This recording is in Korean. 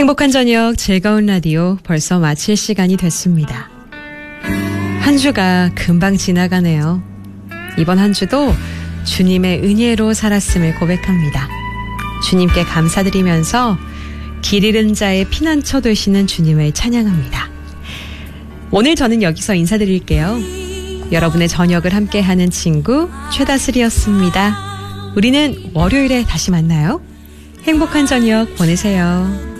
행복한 저녁 즐거운 라디오 벌써 마칠 시간이 됐습니다. 한 주가 금방 지나가네요. 이번 한 주도 주님의 은혜로 살았음을 고백합니다. 주님께 감사드리면서 길 잃은 자의 피난처 되시는 주님을 찬양합니다. 오늘 저는 여기서 인사드릴게요. 여러분의 저녁을 함께하는 친구 최다슬이었습니다. 우리는 월요일에 다시 만나요. 행복한 저녁 보내세요.